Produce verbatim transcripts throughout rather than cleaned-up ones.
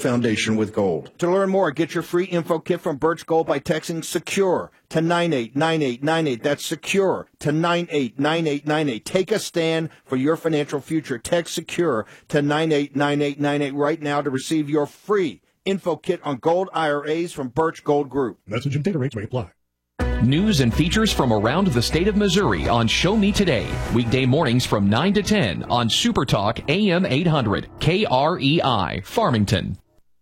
foundation with gold. To learn more, get your free info kit from Birch Gold by texting SECURE to nine eight nine eight nine eight. That's SECURE to nine eight nine eight nine eight. Take a stand for your financial future. Text SECURE to nine eight nine eight nine eight right now to receive your free info kit on gold I R As from Birch Gold Group. Message and data rates may apply. News and features from around the state of Missouri on Show Me Today. Weekday mornings from nine to ten on Super Talk A M eight hundred K R E I, Farmington.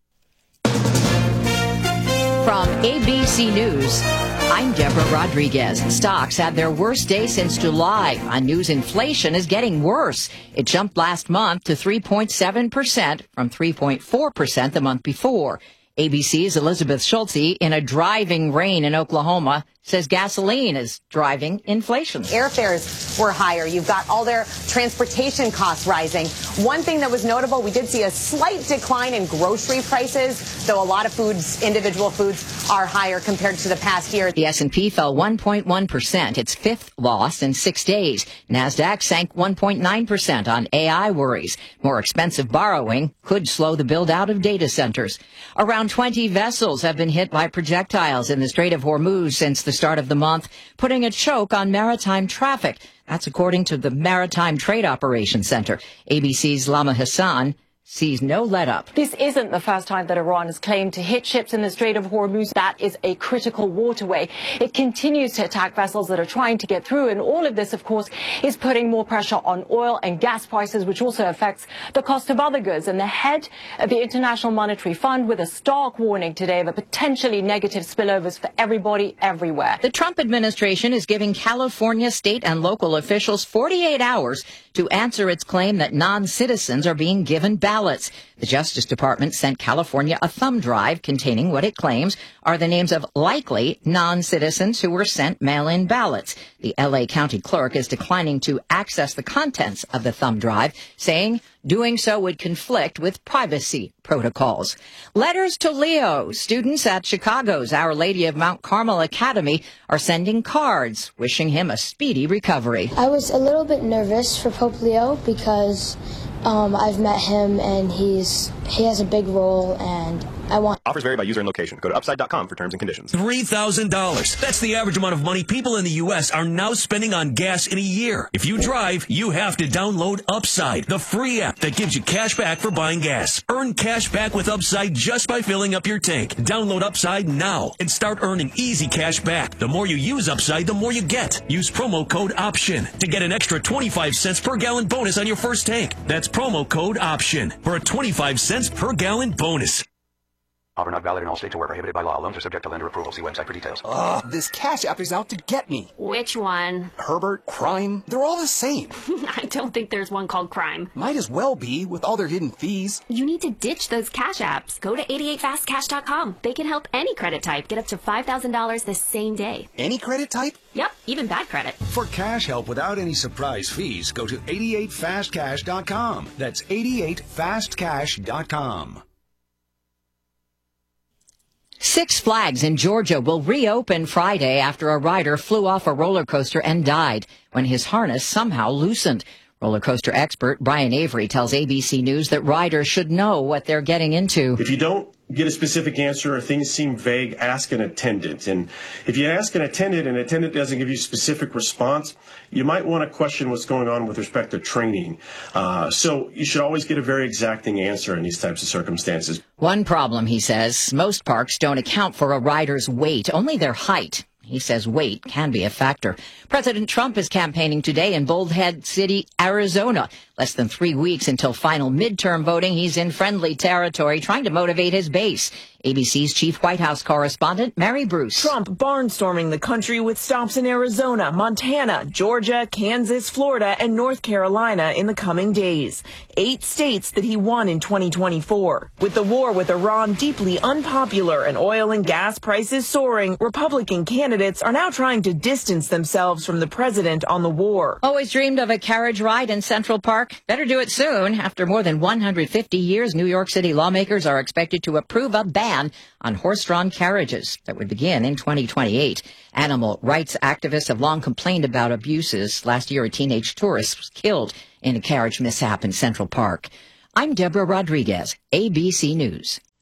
From A B C News, I'm Deborah Rodriguez. Stocks had their worst day since July. On news, inflation is getting worse. It jumped last month to three point seven percent from three point four percent the month before. A B C's Elizabeth Schultze, in a driving rain in Oklahoma, says gasoline is driving inflation. Airfares were higher. You've got all their transportation costs rising. One thing that was notable, we did see a slight decline in grocery prices, though a lot of foods, individual foods, are higher compared to the past year. The S and P fell one point one percent, its fifth loss in six days. NASDAQ sank one point nine percent on A I worries. More expensive borrowing could slow the build-out of data centers. Around twenty vessels have been hit by projectiles in the Strait of Hormuz since the start of the month, putting a choke on maritime traffic. That's according to the Maritime Trade Operations Center. A B C's Lama Hassan sees no let-up. This isn't the first time that Iran has claimed to hit ships in the Strait of Hormuz. That is a critical waterway. It continues to attack vessels that are trying to get through, and all of this, of course, is putting more pressure on oil and gas prices, which also affects the cost of other goods. And the head of the International Monetary Fund with a stark warning today of potentially negative spillovers for everybody everywhere. The Trump administration is giving California state and local officials forty-eight hours to answer its claim that non-citizens are being given ballots. The Justice Department sent California a thumb drive containing what it claims are the names of likely non-citizens who were sent mail-in ballots. The L A County Clerk is declining to access the contents of the thumb drive, saying doing so would conflict with privacy protocols. Letters to Leo. Students at Chicago's Our Lady of Mount Carmel Academy are sending cards wishing him a speedy recovery. I was a little bit nervous for Pope Leo because Um, I've met him, and he's he has a big role, and I want... Offers vary by user and location. Go to upside dot com for terms and conditions. three thousand dollars. That's the average amount of money people in the U S are now spending on gas in a year. If you drive, you have to download Upside, the free app that gives you cash back for buying gas. Earn cash back with Upside just by filling up your tank. Download Upside now and start earning easy cash back. The more you use Upside, the more you get. Use promo code OPTION to get an extra twenty-five cents per gallon bonus on your first tank. That's promo code OPTION for a twenty-five cents per gallon bonus. Offer not valid in all states or where prohibited by law. Loans are subject to lender approval. See website for details. Ugh, this Cash App is out to get me. Which one? Herbert, Crime, they're all the same. I don't think there's one called Crime. Might as well be, with all their hidden fees. You need to ditch those Cash Apps. Go to eighty-eight fast cash dot com. They can help any credit type get up to five thousand dollars the same day. Any credit type? Yep, even bad credit. For cash help without any surprise fees, go to eighty-eight fast cash dot com. That's eighty-eight fast cash dot com. Six Flags in Georgia will reopen Friday after a rider flew off a roller coaster and died when his harness somehow loosened. Roller coaster expert Brian Avery tells A B C News that riders should know what they're getting into. If you don't get a specific answer or things seem vague, ask an attendant. And if you ask an attendant and an attendant doesn't give you a specific response, you might want to question what's going on with respect to training. Uh, so you should always get a very exacting answer in these types of circumstances. One problem, he says, most parks don't account for a rider's weight, only their height. He says weight can be a factor. President Trump is campaigning today in Bullhead City, Arizona. Less than three weeks until final midterm voting, he's in friendly territory trying to motivate his base. A B C's chief White House correspondent, Mary Bruce. Trump barnstorming the country with stops in Arizona, Montana, Georgia, Kansas, Florida, and North Carolina in the coming days. Eight states that he won in twenty twenty-four. With the war with Iran deeply unpopular and oil and gas prices soaring, Republican candidates are now trying to distance themselves from the president on the war. Always dreamed of a carriage ride in Central Park? Better do it soon. After more than one hundred fifty years, New York City lawmakers are expected to approve a ban on horse-drawn carriages that would begin in twenty twenty-eight. Animal rights activists have long complained about abuses. Last year, a teenage tourist was killed in a carriage mishap in Central Park. I'm Deborah Rodriguez, A B C News.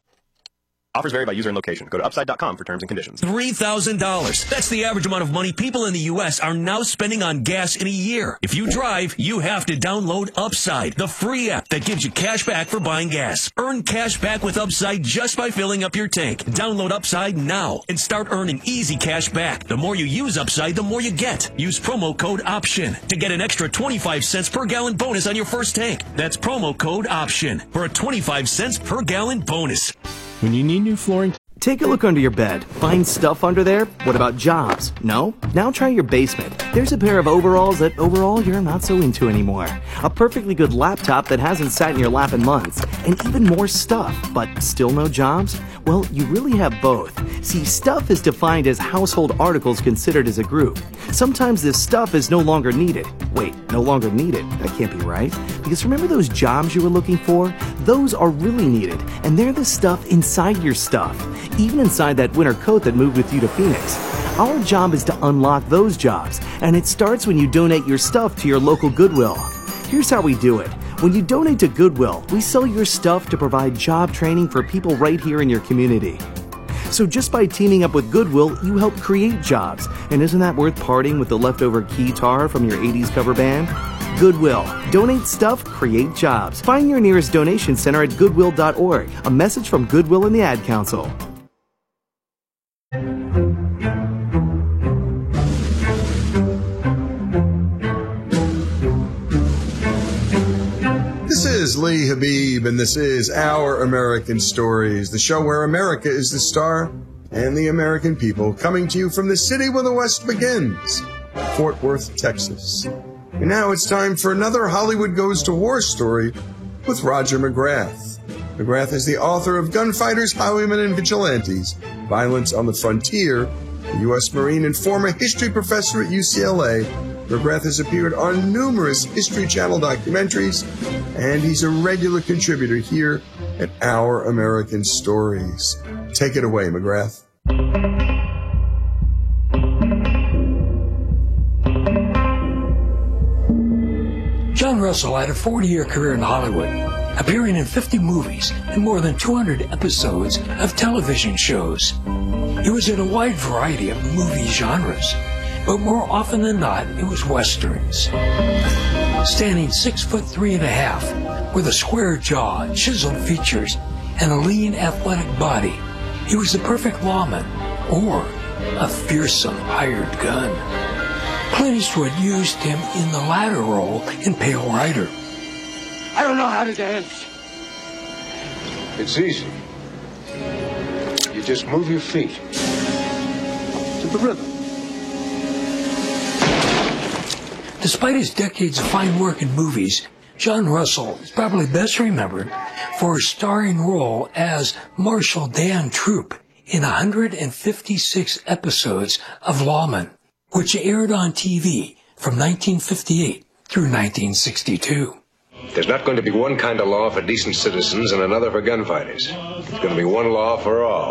Offers vary by user and location. Go to upside dot com for terms and conditions. three thousand dollars. That's the average amount of money people in the U S are now spending on gas in a year. If you drive, you have to download Upside, the free app that gives you cash back for buying gas. Earn cash back with Upside just by filling up your tank. Download Upside now and start earning easy cash back. The more you use Upside, the more you get. Use promo code OPTION to get an extra twenty-five cents per gallon bonus on your first tank. That's promo code OPTION for a twenty-five cents per gallon bonus. When you need new flooring, take a look under your bed. Find stuff under there? What about jobs? No? Now try your basement. There's a pair of overalls that overall you're not so into anymore. A perfectly good laptop that hasn't sat in your lap in months. And even more stuff, but still no jobs? Well, you really have both. See, stuff is defined as household articles considered as a group. Sometimes this stuff is no longer needed. Wait, no longer needed? That can't be right. Because remember those jobs you were looking for? Those are really needed, and they're the stuff inside your stuff. Even inside that winter coat that moved with you to Phoenix. Our job is to unlock those jobs, and it starts when you donate your stuff to your local Goodwill. Here's how we do it. When you donate to Goodwill, we sell your stuff to provide job training for people right here in your community. So just by teaming up with Goodwill, you help create jobs. And isn't that worth parting with the leftover keytar from your eighties cover band? Goodwill. Donate stuff, create jobs. Find your nearest donation center at goodwill dot org. A message from Goodwill and the Ad Council. This is Lee Habib, and this is Our American Stories, the show where America is the star and the American people, coming to you from the city where the West begins, Fort Worth, Texas. And now it's time for another Hollywood Goes to War story with Roger McGrath. McGrath is the author of Gunfighters, Highwaymen, and Vigilantes, Violence on the Frontier, a U S Marine and former history professor at U C L A. McGrath has appeared on numerous History Channel documentaries, and he's a regular contributor here at Our American Stories. Take it away, McGrath. John Russell had a forty-year career in Hollywood, appearing in fifty movies and more than two hundred episodes of television shows. He was in a wide variety of movie genres, but more often than not, it was westerns. Standing six foot three and a half, with a square jaw, chiseled features, and a lean, athletic body, he was the perfect lawman, or a fearsome hired gun. Clint Eastwood used him in the latter role in Pale Rider. I don't know how to dance. It's easy. You just move your feet to the rhythm. Despite his decades of fine work in movies, John Russell is probably best remembered for his starring role as Marshal Dan Troop in one hundred fifty-six episodes of Lawman, which aired on T V from nineteen fifty-eight through nineteen sixty-two. There's not going to be one kind of law for decent citizens and another for gunfighters. It's going to be one law for all.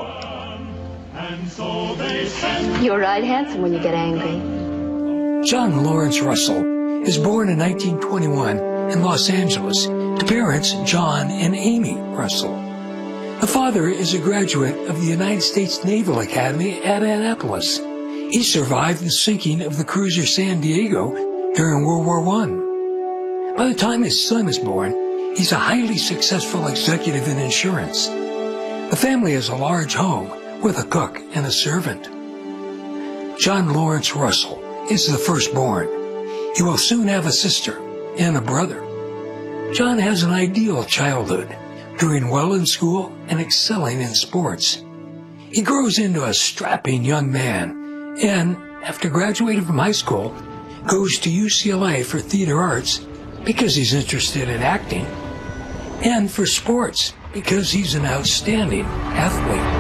You're right handsome when you get angry. John Lawrence Russell is born in nineteen twenty-one in Los Angeles to parents John and Amy Russell. The father is a graduate of the United States Naval Academy at Annapolis. He survived the sinking of the cruiser San Diego during World War One. By the time his son is born, he's a highly successful executive in insurance. The family has a large home with a cook and a servant. John Lawrence Russell is the firstborn. He will soon have a sister and a brother. John has an ideal childhood, doing well in school and excelling in sports. He grows into a strapping young man and, after graduating from high school, goes to U C L A for theater arts because he's interested in acting, and for sports because he's an outstanding athlete.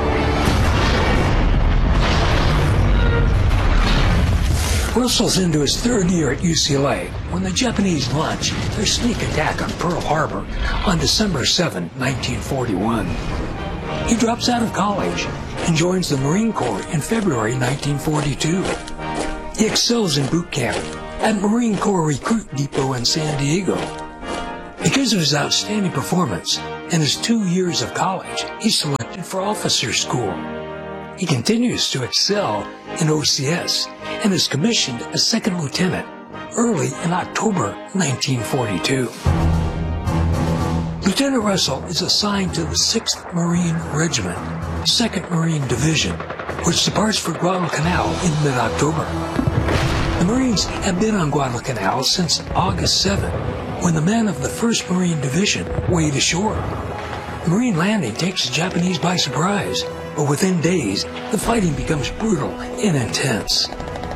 Russell's into his third year at U C L A when the Japanese launch their sneak attack on Pearl Harbor on December seventh, nineteen forty-one. He drops out of college and joins the Marine Corps in February nineteen forty-two. He excels in boot camp at Marine Corps Recruit Depot in San Diego. Because of his outstanding performance, and his two years of college, he's selected for officer school. He continues to excel in O C S and is commissioned as second lieutenant early in October nineteen forty-two. Lieutenant Russell is assigned to the sixth Marine Regiment, second Marine Division, which departs for Guadalcanal in mid-October. The Marines have been on Guadalcanal since August seventh, when the men of the first Marine Division weighed ashore. The Marine landing takes the Japanese by surprise, but within days, the fighting becomes brutal and intense.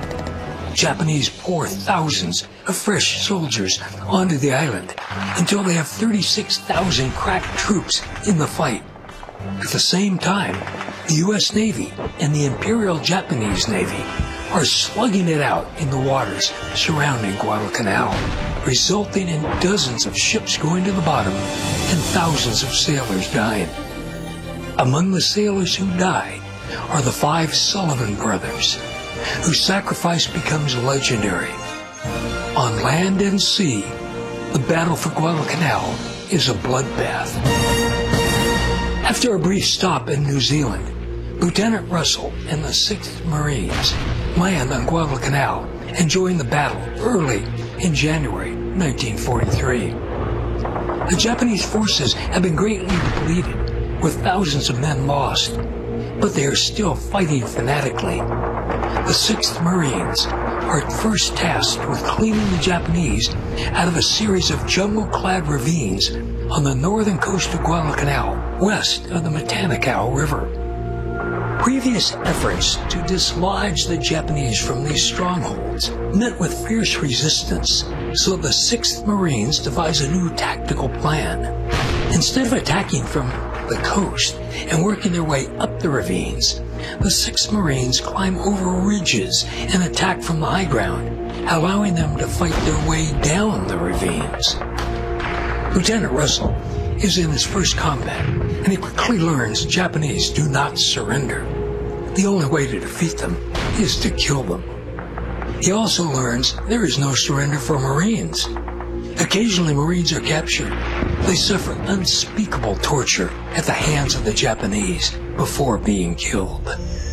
Japanese pour thousands of fresh soldiers onto the island until they have thirty-six thousand crack troops in the fight. At the same time, the U S Navy and the Imperial Japanese Navy are slugging it out in the waters surrounding Guadalcanal, resulting in dozens of ships going to the bottom and thousands of sailors dying. Among the sailors who died are the five Sullivan brothers, whose sacrifice becomes legendary. On land and sea, the battle for Guadalcanal is a bloodbath. After a brief stop in New Zealand, Lieutenant Russell and the sixth Marines land on Guadalcanal and join the battle early in January nineteen forty-three. The Japanese forces have been greatly depleted, with thousands of men lost, but they are still fighting fanatically. The sixth Marines are at first tasked with cleaning the Japanese out of a series of jungle-clad ravines on the northern coast of Guadalcanal, west of the Matanacao River. Previous efforts to dislodge the Japanese from these strongholds met with fierce resistance, so the sixth Marines devise a new tactical plan. Instead of attacking from the coast and working their way up the ravines, the sixth Marines climb over ridges and attack from the high ground, allowing them to fight their way down the ravines. Lieutenant Russell is in his first combat, and he quickly learns Japanese do not surrender. The only way to defeat them is to kill them. He also learns there is no surrender for Marines. Occasionally, Marines are captured. They suffer unspeakable torture at the hands of the Japanese before being killed.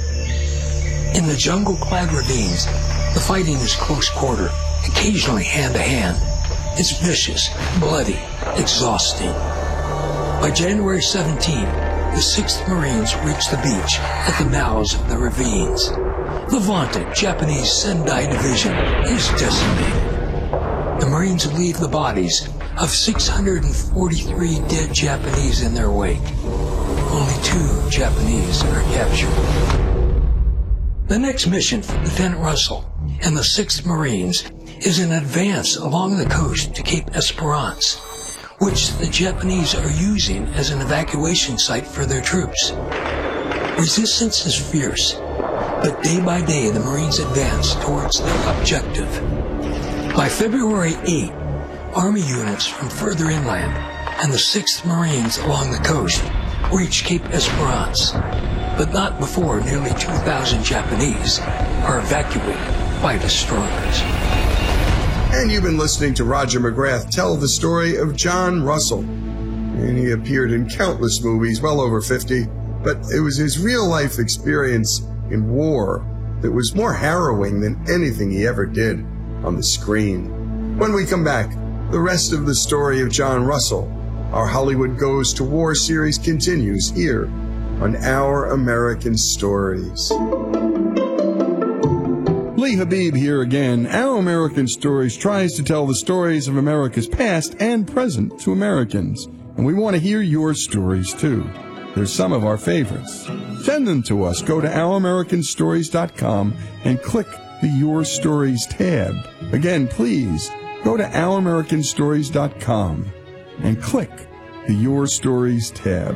In the jungle-clad ravines, the fighting is close quarter, occasionally hand-to-hand. It's vicious, bloody, exhausting. By January seventeenth, the sixth Marines reach the beach at the mouths of the ravines. The vaunted Japanese Sendai Division is decimated. The Marines leave the bodies of six hundred forty-three dead Japanese in their wake. Only two Japanese are captured. The next mission for Lieutenant Russell and the sixth Marines is an advance along the coast to Cape Esperance, which the Japanese are using as an evacuation site for their troops. Resistance is fierce, but day by day the Marines advance towards their objective. By February eighth, Army units from further inland and the sixth Marines along the coast reach Cape Esperance, but not before nearly two thousand Japanese are evacuated by destroyers. And you've been listening to Roger McGrath tell the story of John Russell. And he appeared in countless movies, well over fifty, but it was his real-life experience in war that was more harrowing than anything he ever did on the screen. When we come back, the rest of the story of John Russell, our Hollywood Goes to War series, continues here on Our American Stories. Lee Habib here again. Our American Stories tries to tell the stories of America's past and present to Americans. And we want to hear your stories, too. They're some of our favorites. Send them to us. Go to our american stories dot com and click the Your Stories tab. Again, please go to our american stories dot com and click the Your Stories tab.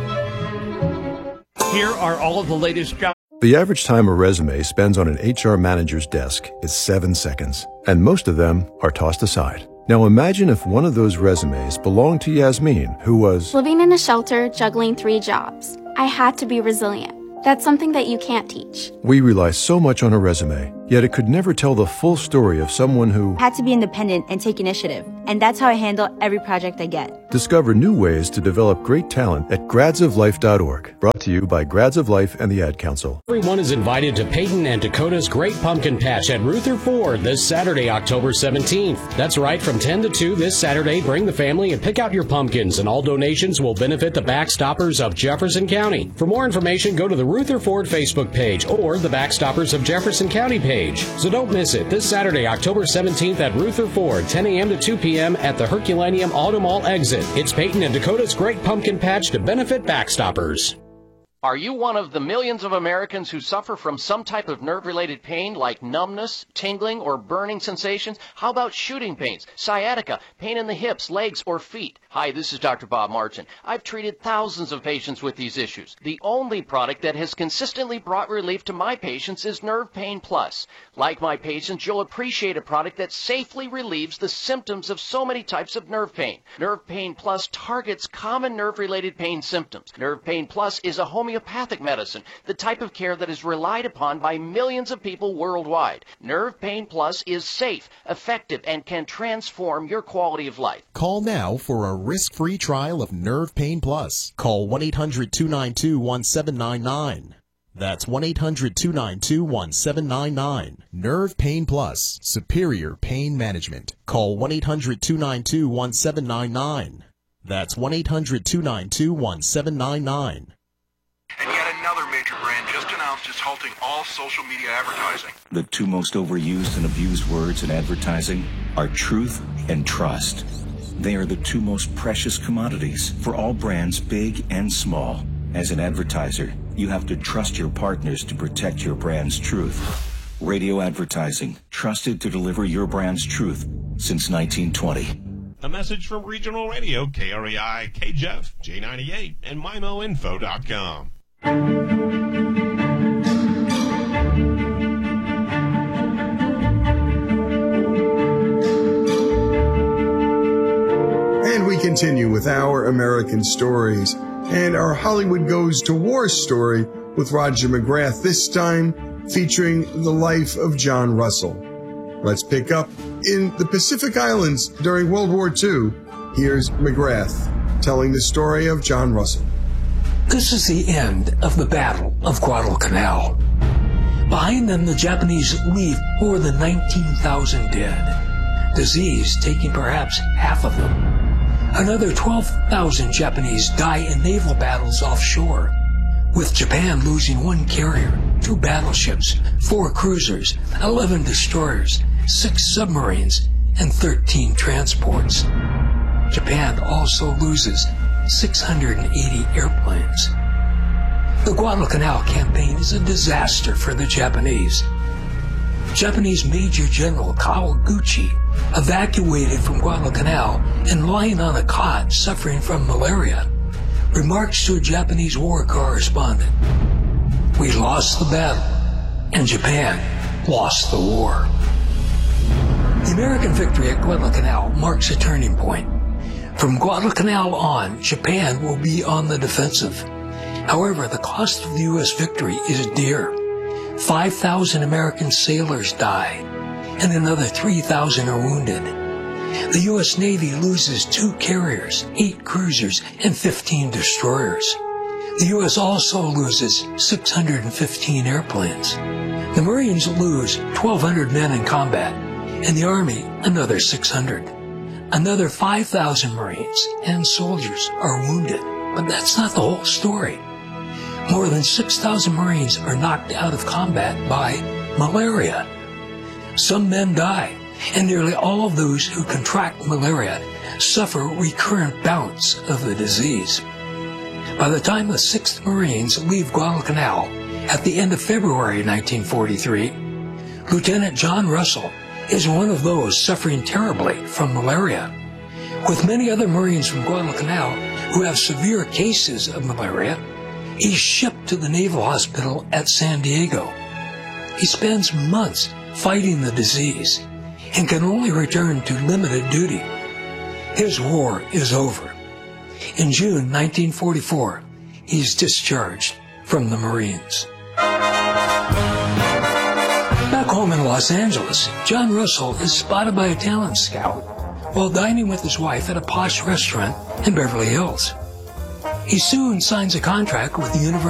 Here are all of the latest jobs. The average time a resume spends on an H R manager's desk is seven seconds, and most of them are tossed aside. Now imagine if one of those resumes belonged to Yasmin, who was living in a shelter, juggling three jobs. I had to be resilient. That's something that you can't teach. We rely so much on a resume, Yet it could never tell the full story of someone who had to be independent and take initiative. And that's how I handle every project I get. Discover new ways to develop great talent at grads of life dot org. Brought to you by Grads of Life and the Ad Council. Everyone is invited to Peyton and Dakota's Great Pumpkin Patch at Ruther Ford this Saturday, October seventeenth. That's right, from ten to two this Saturday, bring the family and pick out your pumpkins, and all donations will benefit the Backstoppers of Jefferson County. For more information, go to the Ruther Ford Facebook page or the Backstoppers of Jefferson County page. So don't miss it this Saturday, October seventeenth at Ruther Ford, ten a.m. to two p.m. at the Herculaneum Auto Mall exit. It's Peyton and Dakota's Great Pumpkin Patch to benefit Backstoppers. Are you one of the millions of Americans who suffer from some type of nerve-related pain like numbness, tingling, or burning sensations? How about shooting pains, sciatica, pain in the hips, legs, or feet? Hi, this is Doctor Bob Martin. I've treated thousands of patients with these issues. The only product that has consistently brought relief to my patients is Nerve Pain Plus. Like my patients, you'll appreciate a product that safely relieves the symptoms of so many types of nerve pain. Nerve Pain Plus targets common nerve-related pain symptoms. Nerve Pain Plus is a homeopathic Homeopathic medicine, the type of care that is relied upon by millions of people worldwide. Nerve Pain Plus is safe, effective, and can transform your quality of life. Call now for a risk-free trial of Nerve Pain Plus. Call one eight hundred two nine two one seven nine nine. That's one eight hundred two nine two one seven nine nine. Nerve Pain Plus, superior pain management. Call one eight hundred two nine two one seven nine nine. That's one eight hundred two nine two one seven nine nine. And yet another major brand just announced it's halting all social media advertising. The two most overused and abused words in advertising are truth and trust. They are the two most precious commodities for all brands, big and small. As an advertiser, you have to trust your partners to protect your brand's truth. Radio advertising, trusted to deliver your brand's truth since nineteen twenty. A message from Regional Radio, K R E I, K J E F, J ninety-eight, and M I M O info dot com. And we continue with our American stories and our Hollywood Goes to War story with Roger McGrath, this time featuring the life of John Russell. Let's pick up in the Pacific Islands during World War Two. Here's McGrath telling the story of John Russell. This is the end of the Battle of Guadalcanal. Behind them, the Japanese leave more than nineteen thousand dead, disease taking perhaps half of them. Another twelve thousand Japanese die in naval battles offshore, with Japan losing one carrier, two battleships, four cruisers, eleven destroyers, six submarines, and thirteen transports. Japan also loses six hundred eighty airplanes. The Guadalcanal campaign is a disaster for the Japanese. Japanese Major General Kawaguchi, evacuated from Guadalcanal and lying on a cot suffering from malaria, remarks to a Japanese war correspondent, "We lost the battle, and Japan lost the war." The American victory at Guadalcanal marks a turning point. From Guadalcanal on, Japan will be on the defensive. However, the cost of the U S victory is dear. five thousand American sailors die, and another three thousand are wounded. The U S Navy loses two carriers, eight cruisers, and fifteen destroyers. The U S also loses six hundred fifteen airplanes. The Marines lose twelve hundred men in combat, and the Army another six hundred. Another five thousand Marines and soldiers are wounded, but that's not the whole story. More than six thousand Marines are knocked out of combat by malaria. Some men die, and nearly all of those who contract malaria suffer recurrent bouts of the disease. By the time the sixth Marines leave Guadalcanal at the end of February nineteen forty-three, Lieutenant John Russell is one of those suffering terribly from malaria. With many other Marines from Guadalcanal who have severe cases of malaria, he's shipped to the Naval Hospital at San Diego. He spends months fighting the disease and can only return to limited duty. His war is over. In June nineteen forty-four, he's discharged from the Marines. Back home in Los Angeles, John Russell is spotted by a talent scout while dining with his wife at a posh restaurant in Beverly Hills. He soon signs a contract with the University